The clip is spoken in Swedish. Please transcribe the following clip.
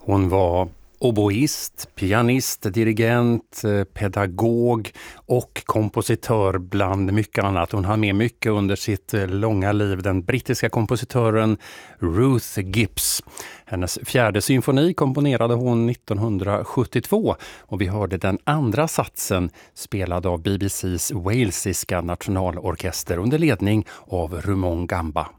Hon var oboist, pianist, dirigent, pedagog och kompositör bland mycket annat. Hon har med mycket under sitt långa liv, den brittiska kompositören Ruth Gibbs. Hennes fjärde symfoni komponerade hon 1972 och vi hörde den andra satsen spelad av BBCs walesiska nationalorkester under ledning av Rumon Gamba.